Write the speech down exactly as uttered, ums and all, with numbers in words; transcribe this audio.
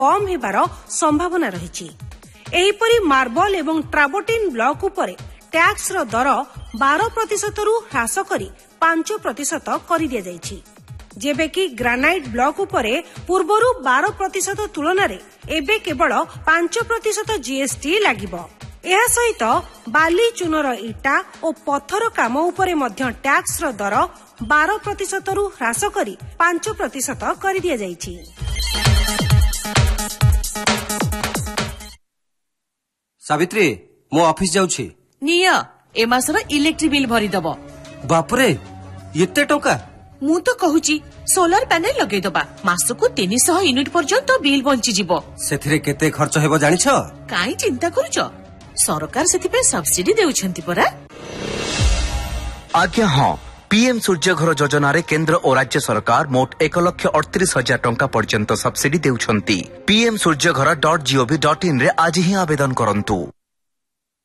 कम हेबार संभावना रही। एहीपरि मार्बल एवं ट्राबोटिन ब्लॉक उपरे टैक्स रो दर बारह प्रतिशत रु ह्रास करी पांच प्रतिशत कर दिया जायछि। जेबे कि ग्रानाइट ब्लॉक उपरे पूर्वरु बारह प्रतिशत तुलन एबे केवल पांच प्रतिशत जीएसटी लागिबो। एहा सहित बाली चूनर इटा और पत्थर काम उपरे मध्य टैक्स रो दर बारह प्रतिशत रु ह्रास करी पांच प्रतिशत कर दिया जायछि। सावित्री मो ऑफिस जाउछि। निया ए मासर इलेक्ट्रिक बिल भरी दबो। बाप रे एते टका। मु तो कहूची सोलर पैनल लगै दबा मासको तीन सौ यूनिट पर्यंत बिल बंची जिवो। सेथिरे केते खर्च हेबो जानिछो? काई चिंता करूछो सरकार सेति पे सब्सिडी देउछंती परा। आज्ञा हां पीएम सूर्य घर योजना रे केंद्र और राज्य सरकार मोट एक लक्ष अड़तीस हजार टंका पर्यंत सब्सिडी देउछंती। पीएम सूर्य घर डॉट जीओवी डॉट इन रे आज ही आवेदन करंतु।